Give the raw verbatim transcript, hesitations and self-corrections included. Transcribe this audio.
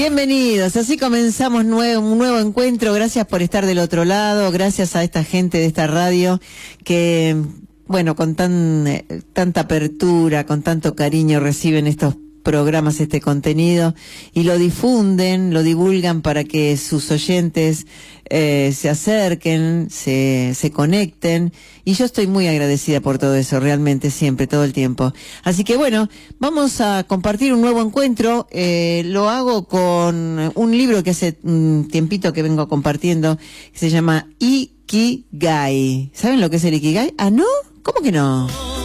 Bienvenidos, así comenzamos nuevo, un nuevo encuentro. Gracias por estar del otro lado, gracias a esta gente de esta radio que, bueno, con tan eh, tanta apertura, con tanto cariño reciben estos programas, este contenido, y lo difunden, lo divulgan para que sus oyentes eh, se acerquen, se, se conecten, y yo estoy muy agradecida por todo eso, realmente, siempre, todo el tiempo. Así que bueno, vamos a compartir un nuevo encuentro. Eh, lo hago con un libro que hace un tiempito que vengo compartiendo, que se llama Ikigai. ¿Saben lo que es el Ikigai? ¿Ah, no? ¿Cómo que no?